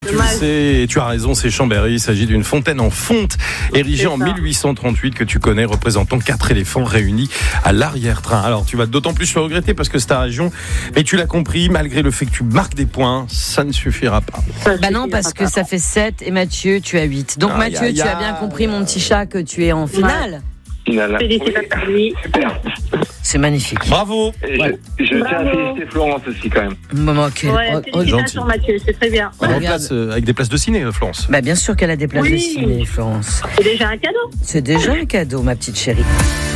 tu le sais, et tu as raison, c'est Chambéry. Il s'agit d'une fontaine en fonte érigée en 1838 que tu connais, représentant 4 éléphants réunis à l'arrière-train. Alors tu vas d'autant plus le regretter parce que c'est ta région, mais tu l'as compris, malgré le fait que tu marques des points, ça ne suffira pas. Bah non, parce que ça fait 7 et Mathieu, tu as 8. Donc Mathieu, tu as bien compris, mon petit chat, que tu es en finale. Félicitations à lui. Super. C'est magnifique. Bravo. Et je tiens à féliciter Florence aussi quand même. Maman, quel... Félicitations Mathieu, c'est très bien. On remplace avec des places de ciné, Florence. Bah bien sûr qu'elle a des places de ciné, Florence. C'est déjà un cadeau. C'est déjà un cadeau, ma petite chérie.